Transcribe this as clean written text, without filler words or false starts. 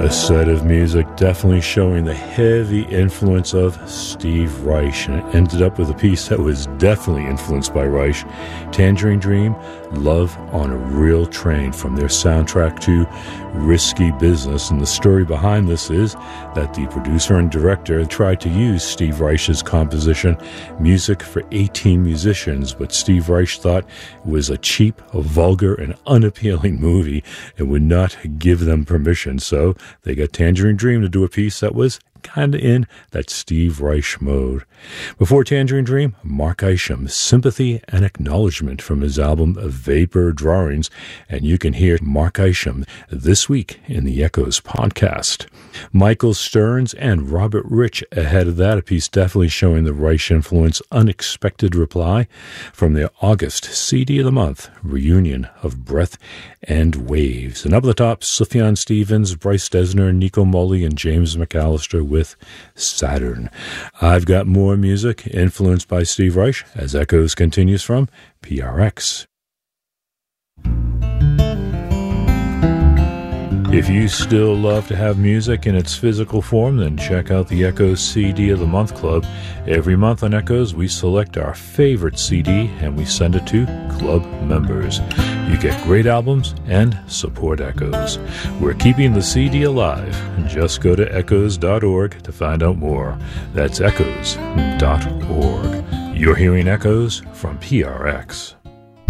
A set of music definitely showing the heavy influence of Steve Reich, and it ended up with a piece that was definitely influenced by Reich, Tangerine Dream, Love on a Real Train, from their soundtrack to Risky Business. And the story behind this is that the producer and director tried to use Steve Reich's composition, Music for 18 Musicians, but Steve Reich thought it was a cheap, a vulgar, and unappealing movie and would not give them permission, so they got Tangerine Dream to do a piece that was kind of in that Steve Reich mode. Before Tangerine Dream, Mark Isham, Sympathy and Acknowledgement, from his album Vapor Drawings, and you can hear Mark Isham this week in the Echoes podcast. Michael Stearns and Robert Rich ahead of that, a piece definitely showing the Reich influence, Unexpected Reply, from their August CD of the Month, Reunion of Breath and Waves. And up at the top, Sufjan Stevens, Bryce Dessner, Nico Muhly, and James McAllister with Saturn. I've got more music influenced by Steve Reich as Echoes continues from PRX. If you still love to have music in its physical form, then check out the Echoes CD of the Month Club. Every month on Echoes, we select our favorite CD and we send it to club members. You get great albums and support Echoes. We're keeping the CD alive. Just go to echoes.org to find out more. That's echoes.org. You're hearing Echoes from PRX.